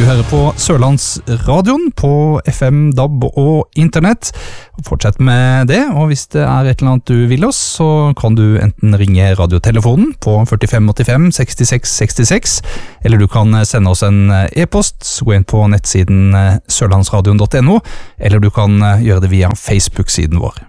hører på Sørlandsradioen på FM, DAB og internett. Fortsett med det, og hvis det er et eller annet du vil oss, så kan du enten ringe radiotelefonen på 4585 66 66, eller du kan sende oss en e-post, gå inn på nettsiden sørlandsradion.no, eller du kan gjøre det via Facebook-siden vår.